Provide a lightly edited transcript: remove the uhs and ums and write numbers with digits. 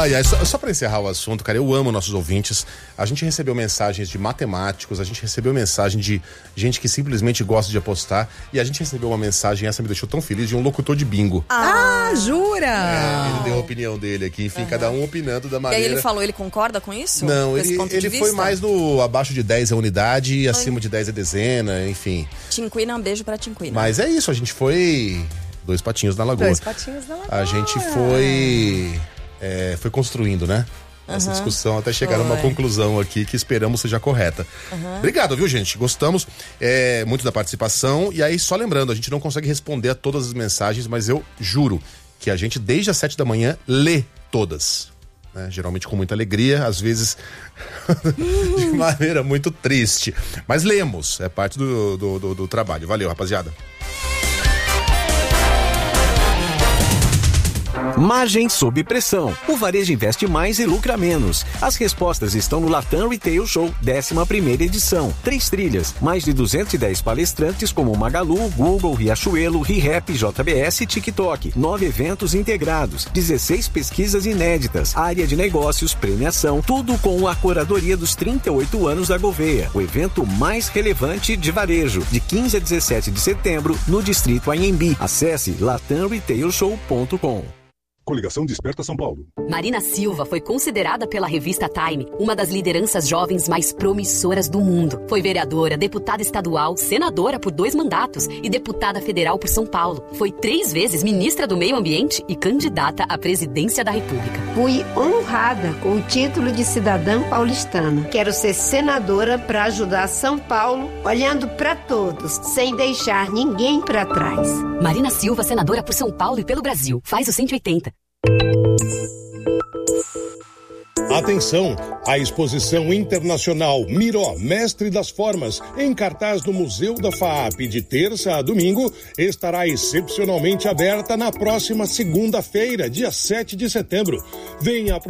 Só para encerrar o assunto, cara, eu amo nossos ouvintes. A gente recebeu mensagens de matemáticos, a gente recebeu mensagem de gente que simplesmente gosta de apostar, e a gente recebeu uma mensagem, essa me deixou tão feliz, de um locutor de bingo. Jura? Ele deu a opinião dele aqui, enfim, cada um opinando da maneira. E aí ele falou, ele concorda com isso? Não, ele foi mais no abaixo de 10 é unidade e acima de 10 é dezena, enfim. Tinquina, um beijo pra Tinquina. Mas é isso, a gente foi... Dois patinhos na lagoa. A gente foi construindo, né? Essa discussão até chegar a uma conclusão aqui que esperamos seja correta. Obrigado, viu, gente? Gostamos muito da participação. E aí, só lembrando, a gente não consegue responder a todas as mensagens, mas eu juro que a gente, desde as 7 da manhã, lê todas. Né? Geralmente com muita alegria, às vezes de maneira muito triste. Mas lemos, é parte do trabalho. Valeu, rapaziada. Margem sob pressão. O varejo investe mais e lucra menos. As respostas estão no Latam Retail Show, 11ª edição. 3 trilhas, mais de 210 palestrantes como Magalu, Google, Riachuelo, ReHap, JBS e TikTok. 9 eventos integrados, 16 pesquisas inéditas, área de negócios, premiação, tudo com a curadoria dos 38 anos da Gouveia. O evento mais relevante de varejo, de 15 a 17 de setembro, no Distrito Anhembi. Acesse latamretailshow.com. Coligação Desperta São Paulo. Marina Silva foi considerada pela revista Time uma das lideranças jovens mais promissoras do mundo. Foi vereadora, deputada estadual, senadora por 2 mandatos e deputada federal por São Paulo. Foi 3 vezes ministra do Meio Ambiente e candidata à presidência da República. Fui honrada com o título de cidadã paulistana. Quero ser senadora para ajudar São Paulo, olhando para todos, sem deixar ninguém para trás. Marina Silva, senadora por São Paulo e pelo Brasil. Faz o 180. Atenção! A exposição internacional Miró, Mestre das Formas, em cartaz no Museu da FAAP de terça a domingo, estará excepcionalmente aberta na próxima segunda-feira, dia 7 de setembro. Venha